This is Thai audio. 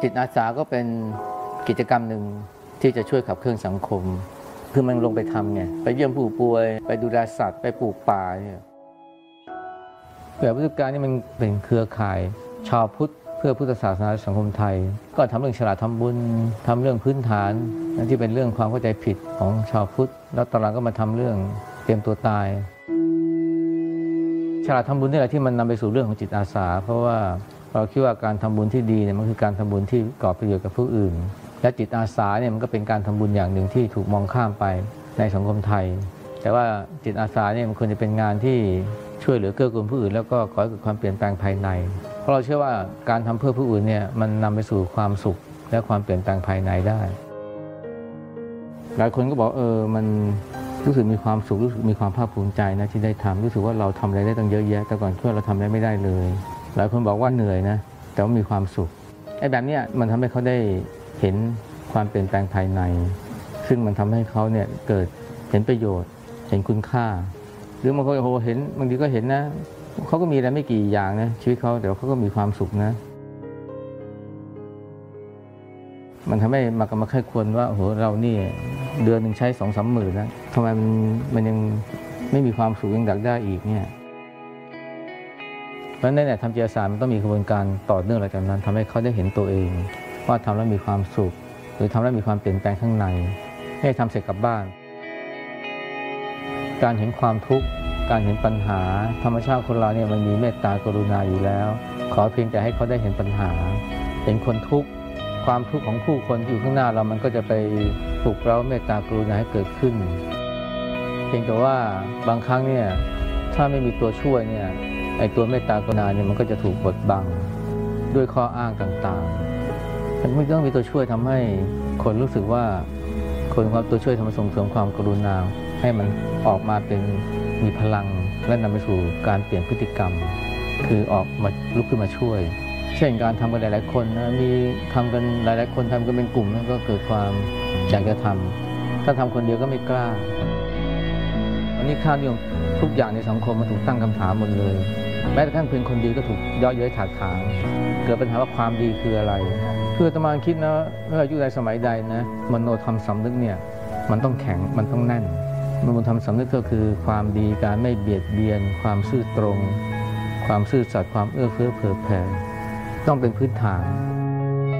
จิตอาสาก็เป็นกิจกรรมหนึ่งที่จะช่วยขับเคลื่อนสังคมคือมันลงไปทำไงไปเยี่ยมผู้ป่วยไปดูแลสัตว์ไปปลูกป่าเนี่ยแบบพุทธการนี่มันเป็นเครือข่ายชาวพุทธเพื่อพุทธศาสนาสังคมไทยก็ทำเรื่องฉลาดทำบุญทำเรื่องพื้นฐานที่เป็นเรื่องความเข้าใจผิดของชาวพุทธแล้วตอนหลังก็มาทำเรื่องเตรียมตัวตายฉลาดทำบุญนี่แหละที่มันนำไปสู่เรื่องของจิตอาสาเพราะว่าเราคิดว่าการทำบุญที่ดีเนี่ยมันคือการทำบุญที่ก่อประโยชน์กับผู้อื่นและจิตอาสาเนี่ยมันก็เป็นการทำบุญอย่างหนึ่งที่ถูกมองข้ามไปในสังคมไทยแต่ว่าจิตอาสาเนี่ยมันควรจะเป็นงานที่ช่วยเหลือเกื้อกูลผู้อื่นแล้วก็ก่อให้เกิดความเปลี่ยนแปลงภายในเพราะเราเชื่อว่าการทำเพื่อผู้อื่นเนี่ยมันนำไปสู่ความสุขและความเปลี่ยนแปลงภายในได้หลายคนก็บอกมันรู้สึกมีความสุขรู้สึกมีความภาคภูมิใจนะที่ได้ทำรู้สึกว่าเราทำอะไรได้ตั้งเยอะแยะแต่ก่อนคิดว่าเราทำอะไรไม่ได้เลยหลายคนบอกว่าเหนื่อยนะแต่ว่ามีความสุขไอ้แบบนี้มันทำให้เขาได้เห็นความเปลี่ยนแปลงภายในซึ่งมันทำให้เขาเนี่ยเกิดเห็นประโยชน์เห็นคุณค่าหรือบางคนเห็นบางทีก็เห็นนะเขาก็มีอะไรไม่กี่อย่างนะชีวิตเขาแต่เขาก็มีความสุขนะมันทำให้มาไข้ควรว่าเรานี่เดือนหนึ่งใช้ 2-3 หมื่นนะทำไมมันยังไม่มีความสุขยังอยากได้อีกเนี่ยเพราะฉะนั้นเนี่ยทำจิตอาสามันต้องมีกระบวนการต่อเนื่องหลังจากนั้นทำให้เขาได้เห็นตัวเองว่าทำแล้วมีความสุขหรือทำแล้วมีความเปลี่ยนแปลงข้างในไม่ให้ทำเสร็จกลับบ้านการเห็นความทุกข์การเห็นปัญหาธรรมชาติคนเราเนี่ยมันมีเมตตากรุณาอยู่แล้วขอเพียงแต่ให้เขาได้เห็นปัญหาเห็นคนทุกข์ความทุกข์ของผู้คนที่อยู่ข้างหน้าเรามันก็จะไปปลุกเร้าเมตตากรุณาให้เกิดขึ้นเพียงแต่ว่าบางครั้งเนี่ยถ้าไม่มีตัวช่วยเนี่ยไอ้ตัวเมตตากรุณาเนี่ยมันก็จะถูกบดบังด้วยข้ออ้างต่างๆมันไม่ต้องมีตัวช่วยทำให้คนรู้สึกว่าคนความตัวช่วยทำให้ส่งเสริมความกรุณาให้มันออกมาเป็นมีพลังและนำไปสู่การเปลี่ยนพฤติกรรมคือออกมาลุกขึ้นมาช่วยเช่นการทำกันหลายๆคนนะมีทำกันหลายๆคนทำกันเป็นกลุ่มนั้นก็เกิดความอยากจะทำถ้าทำคนเดียวก็ไม่กล้าวันนี้ค่านิยมทุกอย่างในสังคมมันถูกตั้งคำถามหมดเลยแม้แต่ท่านเพียงคนดีก็ถูกเยาะเย้ยถากถางเกิดปัญหาว่าความดีคืออะไรคืออาตมาคิดนะเมื่อยุคใดสมัยใดนะมโนธรรมสำนึกเนี่ยมันต้องแข็งมันต้องแน่นมโนธรรมสำนึกก็คือความดีการไม่เบียดเบียนความซื่อตรงความซื่อสัตย์ความเอื้อเฟื้อเผื่อแผ่ต้องเป็นพื้นฐาน